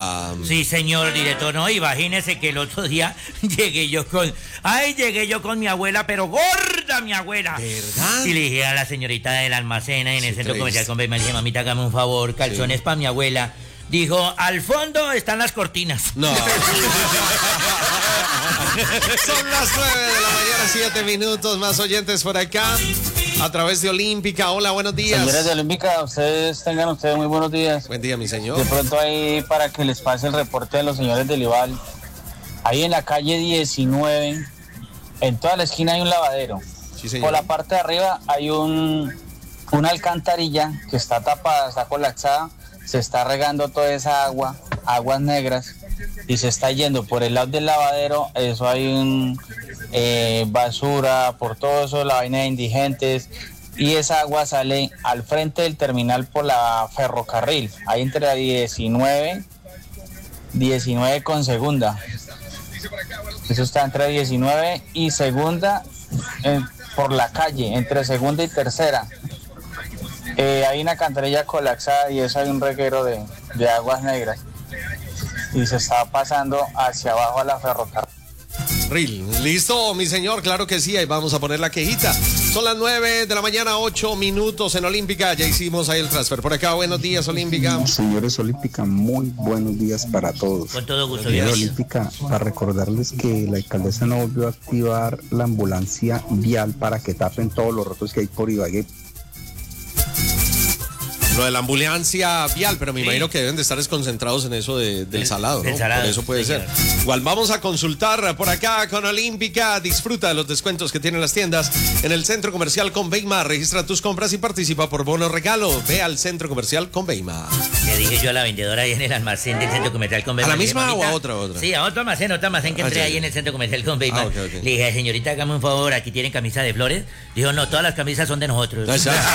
Olímpica. Sí, señor director, no, imagínese que el otro día llegué yo con mi abuela, pero gorda mi abuela. ¿Verdad? Y le dije a la señorita del almacén en el centro comercial con Beima, le dije, mamita, hágame un favor, calzones para mi abuela. Dijo, al fondo están las cortinas. No. Son las 9:07, más oyentes por acá a través de Olímpica. Hola, buenos días. Señores de Olímpica, tengan ustedes muy buenos días. Buen día, mi señor. De pronto ahí para que les pase el reporte de los señores del IVAL. Ahí en la calle 19, en toda la esquina hay un lavadero. Sí, señor. Por la parte de arriba hay una alcantarilla que está tapada, está colapsada. Se está regando toda esa aguas negras, y se está yendo por el lado del lavadero. Eso hay basura, por todo eso, la vaina de indigentes, y esa agua sale al frente del terminal por la ferrocarril, ahí entre la 19 con segunda. Eso está entre 19 y segunda, por la calle, entre segunda y tercera. Hay una alcantarilla colapsada y eso hay un reguero de aguas negras. Y se está pasando hacia abajo a la ferrocarril. ¿Listo, mi señor? Claro que sí, ahí vamos a poner la quejita. Son las 9:08 en Olímpica. Ya hicimos ahí el transfer. Por acá, buenos días, Olímpica. Señores Olímpica, muy buenos días para todos. Con todo gusto. Señora Olímpica, para recordarles que la alcaldesa no volvió a activar la ambulancia vial para que tapen todos los rotos que hay por Ibagué. Lo de la ambulancia vial, pero me imagino que deben de estar desconcentrados en eso del salado, ¿no? Salado, por eso puede ser. Igual vamos a consultar por acá con Olímpica. Disfruta de los descuentos que tienen las tiendas en el Centro Comercial Conveima. Registra tus compras y participa por bono regalo. Ve al Centro Comercial Conveima. Le dije yo a la vendedora ahí en el almacén del Centro Comercial Conveima. ¿A la misma o a otra? Sí, a otro almacén que entré ahí en el Centro Comercial Conveima. Okay. Le dije, señorita, hágame un favor, aquí tienen camisa de flores. Dijo, no, todas las camisas son de nosotros.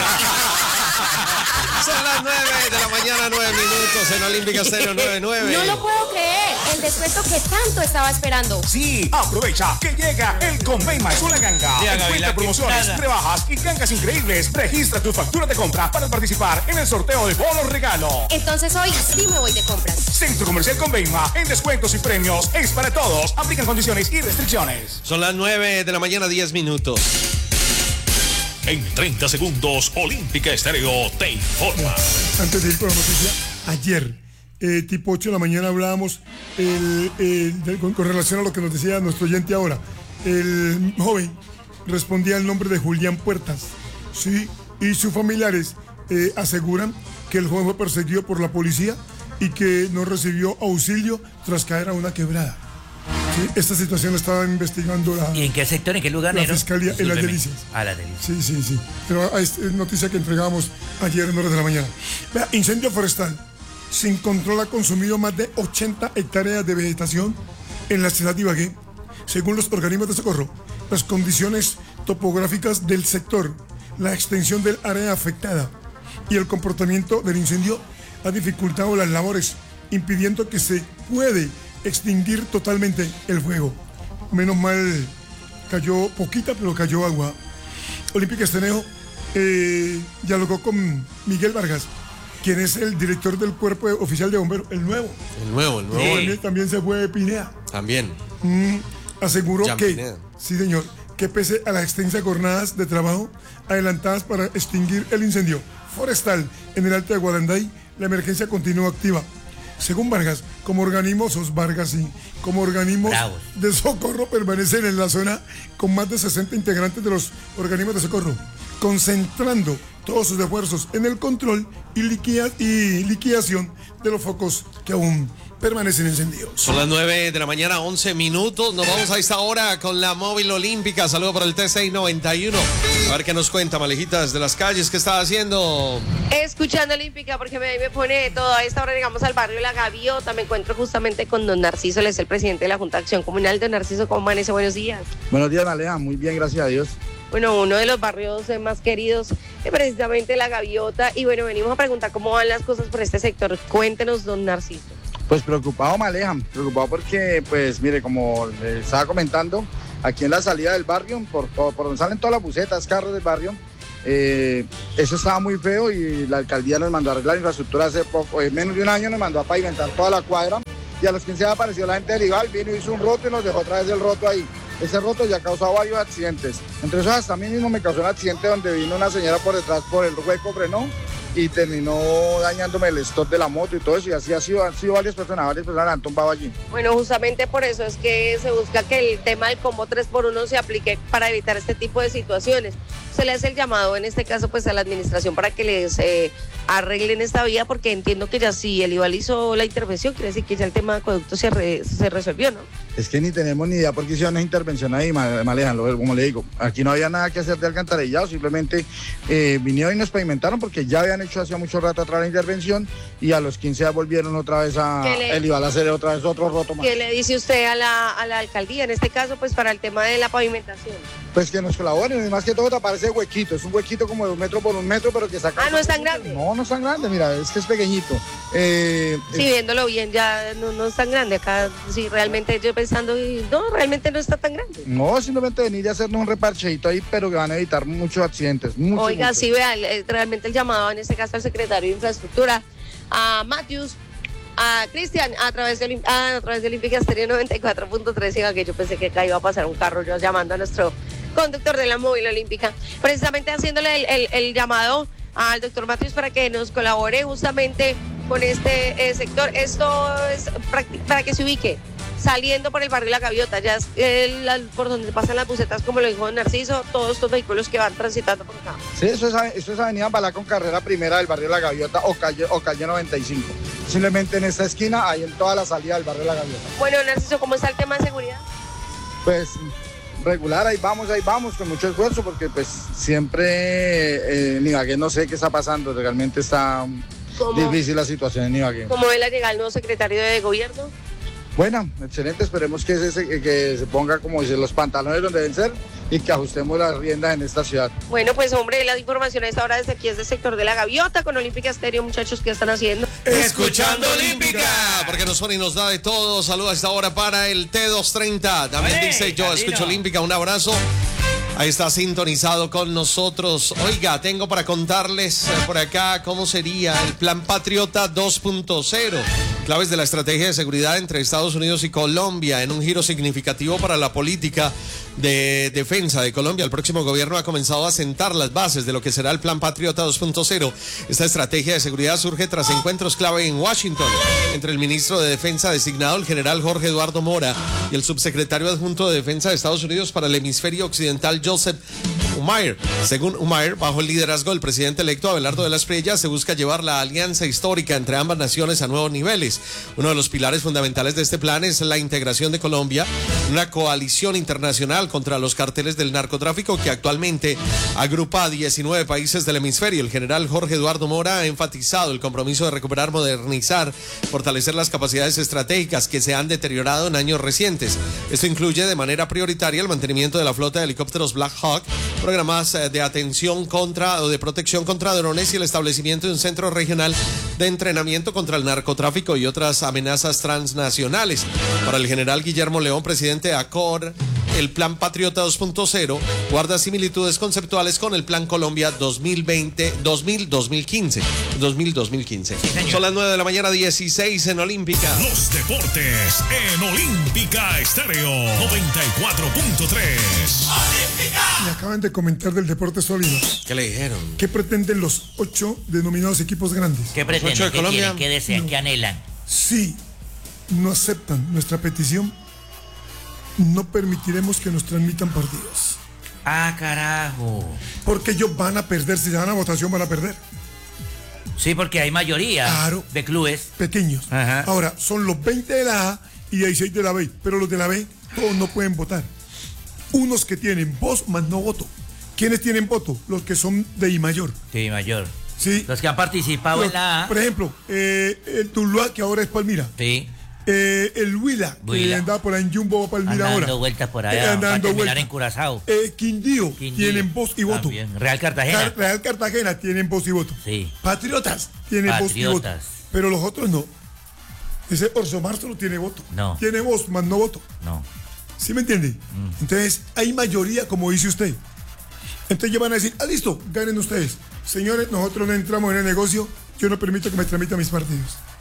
Son las 9:09 en Olímpica 099. No lo puedo creer, el descuento que tanto estaba esperando. Sí, aprovecha que llega el Conveima es una ganga. Encuentra promociones, rebajas y gangas increíbles. Registra tu factura de compra para participar en el sorteo de bonos regalo. Entonces hoy sí me voy de compras. Centro Comercial Conveima, en descuentos y premios, es para todos. Aplican condiciones y restricciones. Son las 9:10. En 30 segundos, Olímpica Estéreo te informa. Antes de ir con la noticia, ayer, tipo 8 de la mañana, hablábamos con relación a lo que nos decía nuestro oyente ahora. El joven respondía el nombre de Julián Puertas, ¿sí? Y sus familiares aseguran que el joven fue perseguido por la policía y que no recibió auxilio tras caer a una quebrada. Sí, esta situación la estaba investigando la... ¿Y en qué sector, en qué lugar? La Fiscalía, en Las Delicias. Las Delicias. Sí. Pero es noticia que entregábamos ayer en horas de la mañana. Vea, incendio forestal. Sin control ha consumido más de 80 hectáreas de vegetación en la ciudad de Ibagué. Según los organismos de socorro, las condiciones topográficas del sector, la extensión del área afectada y el comportamiento del incendio ha dificultado las labores, impidiendo que se puede extinguir totalmente el fuego. Menos mal cayó poquita, pero cayó agua. Olímpica Estenejo dialogó con Miguel Vargas, quien es el director del Cuerpo Oficial de Bomberos, el nuevo. Sí. También se fue de Pinea. También. Aseguró Jean que, Pineda. sí señor, que pese a las extensas jornadas de trabajo adelantadas para extinguir el incendio forestal en el Alto de Guaranday, la emergencia continúa activa. Según Vargas, como organismos de socorro permanecen en la zona con más de 60 integrantes de los organismos de socorro, concentrando todos sus esfuerzos en el control y liquidación de los focos que aún permanecen encendidos. Son las 9:11. Nos vamos a esta hora con la móvil olímpica. Saludo para el T691. A ver qué nos cuenta, Malejitas de las calles. ¿Qué está haciendo? Escuchando Olímpica, porque me pone todo. A esta hora llegamos al barrio La Gaviota. Me encuentro justamente con don Narciso, él es el presidente de la Junta de Acción Comunal. Don Narciso, ¿cómo amanece? Buenos días. Buenos días, Maleja. Muy bien, gracias a Dios. Bueno, uno de los barrios más queridos es precisamente La Gaviota. Y bueno, venimos a preguntar cómo van las cosas por este sector. Cuéntenos, don Narciso. Pues preocupado, Maleja, preocupado porque, pues mire, como le estaba comentando, aquí en la salida del barrio, por donde salen todas las busetas, carros del barrio, eso estaba muy feo y la alcaldía nos mandó a arreglar la infraestructura hace poco, menos de un año nos mandó a pavimentar toda la cuadra. y a los 15 apareció la gente del IVAL, vino, hizo un roto y nos dejó otra vez el roto ahí. Ese roto ya ha causado varios accidentes. Entre esos hasta a mí mismo me causó un accidente donde vino una señora por detrás, por el hueco frenó y terminó dañándome el stop de la moto y todo eso, y así han sido varias personas han tumbado allí. Bueno, justamente por eso es que se busca que el tema del combo 3x1 se aplique para evitar este tipo de situaciones. Se le hace el llamado en este caso pues a la administración para que les arreglen esta vía, porque entiendo que ya si el IVAL hizo la intervención, quiere decir que ya el tema de acueducto se resolvió, ¿no? Es que ni tenemos ni idea por qué hicieron una intervención ahí, Alejandro, como le digo, aquí no había nada que hacer de alcantarillado, simplemente vinieron y nos pavimentaron porque ya habían hecho hace mucho rato atrás la intervención y a los 15 días volvieron otra vez el IVAL a hacer otra vez otro roto más. ¿Qué le dice usted a la alcaldía, en este caso pues para el tema de la pavimentación? Pues que nos colaboren, y más que todo tapar ese huequito, es un huequito como de 1 metro por 1 metro, pero que saca... Ah, ¿no es tan grande? No, no es tan grande, mira, es que es pequeñito. Sí, viéndolo bien, ya no es tan grande acá, sí, realmente yo pensando, no, realmente no está tan grande. No, simplemente venir y hacernos un reparcheito ahí, pero que van a evitar muchos accidentes. Oiga, muchos. sí, vea, realmente el llamado en este caso al secretario de Infraestructura, a Matthews, a Cristian, a través de Olímpica Estéreo 94.3, que yo pensé que acá iba a pasar un carro, yo llamando a nuestro conductor de la móvil olímpica, precisamente haciéndole el llamado al doctor Matthews para que nos colabore justamente con este sector. Esto es para que se ubique saliendo por el barrio La Gaviota, ya es por donde pasan las busetas, como lo dijo Narciso, todos estos vehículos que van transitando por acá. Sí, eso es avenida Balá con carrera primera del barrio La Gaviota o calle 95. Simplemente en esta esquina, ahí en toda la salida del barrio La Gaviota. Bueno, Narciso, ¿cómo está el tema de seguridad? Pues regular, ahí vamos con mucho esfuerzo, porque pues siempre en Ibagué no sé qué está pasando, realmente está difícil la situación en Ibagué. ¿Cómo ve la llegada del nuevo secretario de gobierno? Bueno, excelente, esperemos que se ponga, como dicen, los pantalones donde deben ser y que ajustemos las riendas en esta ciudad. Bueno, pues hombre, la información a esta hora desde aquí es del sector de La Gaviota con Olímpica Estéreo, muchachos, ¿qué están haciendo? Escuchando Olímpica, porque nos pone y nos da de todo. Saludos a esta hora para el T230. También dice yo escucho Olímpica, un abrazo. Ahí está sintonizado con nosotros. Oiga, tengo para contarles por acá cómo sería el Plan Patriota 2.0. Claves de la estrategia de seguridad entre Estados Unidos y Colombia en un giro significativo para la política de defensa de Colombia. El próximo gobierno ha comenzado a sentar las bases de lo que será el Plan Patriota 2.0. Esta estrategia de seguridad surge tras encuentros clave en Washington entre el ministro de Defensa designado, el general Jorge Eduardo Mora, y el subsecretario adjunto de Defensa de Estados Unidos para el hemisferio occidental, Joseph Umair. Según Umair, bajo el liderazgo del presidente electo Abelardo de la Espriella, se busca llevar la alianza histórica entre ambas naciones a nuevos niveles. Uno de los pilares fundamentales de este plan es la integración de Colombia en una coalición internacional contra los carteles del narcotráfico que actualmente agrupa a 19 países del hemisferio. El general Jorge Eduardo Mora ha enfatizado el compromiso de recuperar, modernizar, fortalecer las capacidades estratégicas que se han deteriorado en años recientes. Esto incluye de manera prioritaria el mantenimiento de la flota de helicópteros Black Hawk, programas de atención de protección contra drones y el establecimiento de un centro regional de entrenamiento contra el narcotráfico y otras amenazas transnacionales. Para el general Guillermo León, presidente de ACOR, el Plan Patriota 2.0 guarda similitudes conceptuales con el Plan Colombia 2015. Son las 9 de la mañana, 16 en Olímpica. Los deportes en Olímpica Estéreo 94.3. Me acaban de comentar del deporte sólido. ¿Qué le dijeron? ¿Qué pretenden los 8 denominados equipos grandes? ¿Qué pretenden? ¿8 de ¿Qué Colombia? quieren? ¿Qué desean? ¿Qué anhelan? Si no aceptan nuestra petición, no permitiremos que nos transmitan partidos. Ah, carajo. Porque ellos van a perder, si se dan a votación van a perder. Sí, porque hay mayoría de clubes pequeños. Ajá. Ahora, son los 20 de la A y 16 de la B, pero los de la B todos no pueden votar. Unos que tienen voz más no voto. ¿Quiénes tienen voto? Los que son de I mayor. Sí, mayor. Sí. Los que han participado en la A. Por ejemplo, el Tuluá, que ahora es Palmira. Sí. El Huila, que andaba por ahí en Jumbo, va Palmira ahora. Dando vueltas por allá, va a terminar en Curazao. Quindío tienen voz y voto. También. Real Cartagena. Real Cartagena tienen voz y voto. Sí. Patriotas tienen voz y voto. Pero los otros no. Ese Orso Marzo no tiene voto. No. Tiene voz, más no voto. No. ¿Sí me entiende? Entonces, hay mayoría, como dice usted. Entonces ya van a decir, listo, ganen ustedes. Señores, nosotros no entramos en el negocio, yo no permito que me transmitan mis partidos.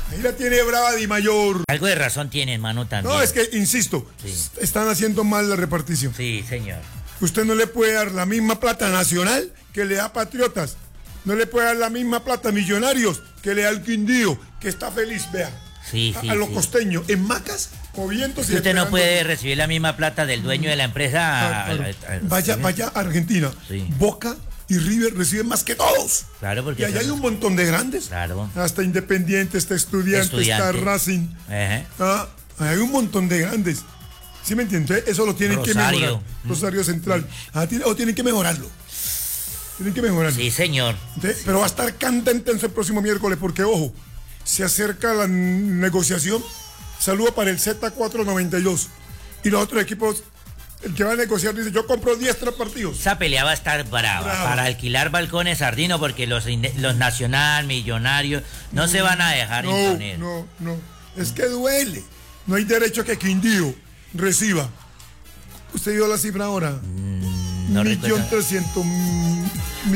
Ahí la tiene brava Di Mayor. Algo de razón tiene, hermano, también. No, es que, insisto, están haciendo mal la repartición. Sí, señor. Usted no le puede dar la misma plata a Nacional que le da a Patriotas. No le puede dar la misma plata a Millonarios que le da al Quindío, que está feliz, vea. Sí, a los costeños, en macas, moviéndose. Si usted no puede recibir la misma plata del dueño de la empresa. Vaya a Argentina. Sí. Boca y River reciben más que todos. Claro, porque. Y allá hay un montón de grandes. Claro. Hasta Independiente, está Estudiante, está Racing. Hay un montón de grandes. ¿Sí me entiendes? Eso lo tienen que mejorar. Rosario Central. Tienen que mejorarlo. Tienen que mejorarlo. Sí, señor. Pero va a estar candente el próximo miércoles porque, ojo, se acerca la negociación. Saludo para el Z492. Y los otros equipos, el que va a negociar dice, yo compro 10 partidos. Esa pelea va a estar brava. Para alquilar balcones Sardino, porque los Nacional, Millonarios, no se van a dejar imponer. No. Es que duele. No hay derecho a que Quindío reciba. ¿Usted dio la cifra ahora? No 1.300.000.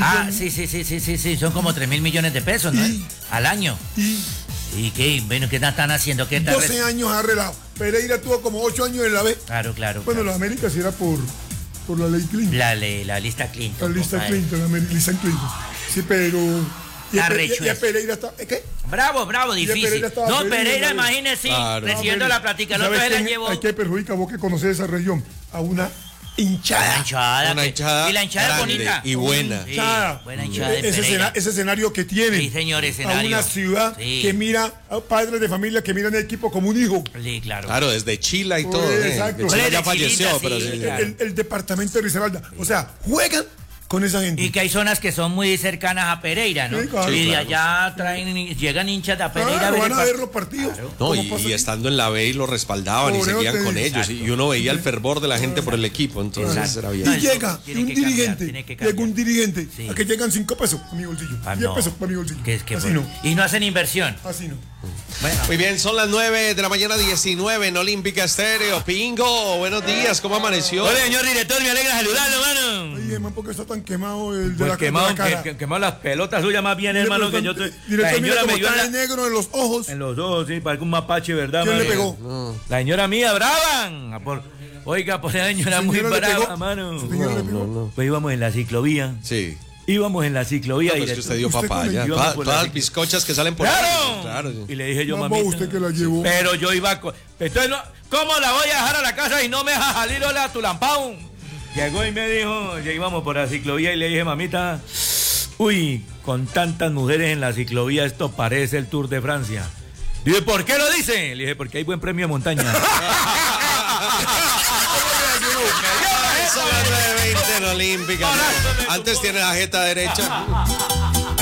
Sí, son como 3.000 millones de pesos, ¿no? Al año. ¿Y qué? Bueno, ¿qué están haciendo? ¿Qué 12 años arreglado. Pereira tuvo como 8 años en la B. Claro. Bueno, la América sí era por la ley Clinton. La lista Clinton. La lista Clinton, la lista Clinton. Sí, pero... Y Pereira está... ¿Qué? Bravo, difícil. Pereira, imagínese, recibiendo la plática. El otro se la llevó. Hay que perjudicar, vos que conocés esa región, a una hinchada. Una hinchada. Y la hinchada es bonita. Y buena. Sí, buena hinchada de ese escenario que tiene. Sí, señor, escenario. A una ciudad que mira, a padres de familia que miran el equipo como un hijo. Sí, claro. Claro, desde Chile y todo. Exacto. Ya falleció, pero sí. El departamento de Risaralda. O sea, juegan con esa gente. Y que hay zonas que son muy cercanas a Pereira, ¿no? Sí, claro. Y de allá llegan hinchas de Pereira. Van a ver los partidos. Claro. No, y estando en la B y lo respaldaban y seguían con ellos. Y uno veía el fervor de la gente por el equipo. Entonces era bien. Y llega un dirigente a que llegan 5 pesos a mi bolsillo. 10 pesos para mi bolsillo. Así no. Y no hacen inversión. Así no. Bueno. Muy bien, son las 9 de la mañana, 19 en Olímpica Estéreo. Pingo, buenos días, ¿cómo amaneció? Hola, señor director, me alegra saludarlo, hermano. Oye, hermano, ¿por qué está tan quemado el de pues la cara? Quemado las pelotas suyas más bien, hermano, que yo estoy... La señora me dio en negro en los ojos. En los ojos, sí, parece un mapache, ¿verdad? ¿Quién le pegó? No. La señora mía, brava. Oiga, pues la señora muy brava, mano. No. Pues íbamos en la ciclovía. Sí. Íbamos en la ciclovía y... que usted dio papaya. Todas las bizcochas que salen por ahí. ¡Claro! Sí. Y le dije yo, mamita. Usted que la llevó. Pero yo iba... Entonces, ¿cómo la voy a dejar a la casa y no me deja salir a tu lampao? Llegó y me dijo, ya íbamos por la ciclovía y le dije, mamita, uy, con tantas mujeres en la ciclovía esto parece el Tour de Francia. Dije, ¿por qué lo dice? Le dije, porque hay buen premio de montaña. Son las 9:20 en Olímpica. Antes tiene la jeta derecha.